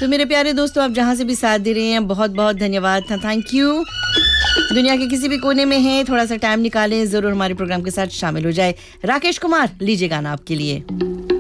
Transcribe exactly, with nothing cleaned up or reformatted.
तो मेरे प्यारे दोस्तों, आप जहाँ से भी साथ दे रहे हैं, बहुत बहुत धन्यवाद, थैंक यू। दुनिया के किसी भी कोने में हैं, थोड़ा सा टाइम निकालें, जरूर हमारे प्रोग्राम के साथ शामिल हो जाए। राकेश कुमार, लीजिए गाना आपके लिए।